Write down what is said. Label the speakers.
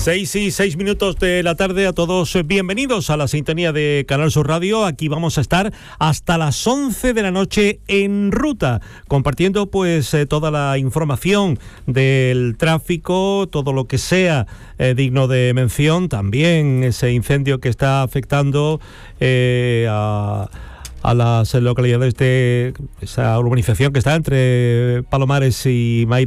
Speaker 1: 6:06 de la tarde, a todos bienvenidos a la sintonía de Canal Sur Radio. Aquí vamos a estar hasta las 11 de la noche en ruta, compartiendo pues toda la información del tráfico, todo lo que sea digno de mención, también ese incendio que está afectando a las localidades de esa urbanización que está entre Palomares y Mairena.